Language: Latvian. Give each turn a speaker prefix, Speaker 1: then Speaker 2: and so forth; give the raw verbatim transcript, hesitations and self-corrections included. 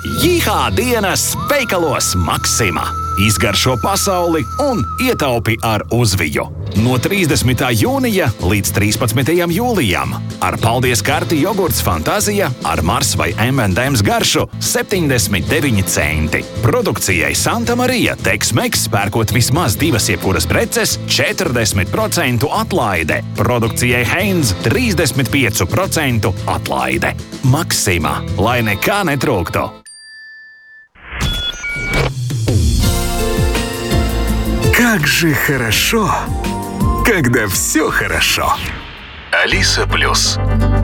Speaker 1: Jihā dienas veikalos Maksima! Izgaršo pasauli un ietaupi ar Uzviju. No trīsdesmitā jūnija līdz trīspadsmitajam jūlijam. Ar paldies karti jogurts Fantazija ar Mars vai em end em's garšu septiņdesmit deviņi centi. Produkcijai Santa Marija Tex-Mex pērkot vismaz divas jebkuras preces četrdesmit procentu atlaide. Produkcijai Heinz trīsdesmit pieci procenti atlaide. Maksima, lai nekā netrūktu.
Speaker 2: Как же хорошо, когда все хорошо.
Speaker 3: Алиса Плюс.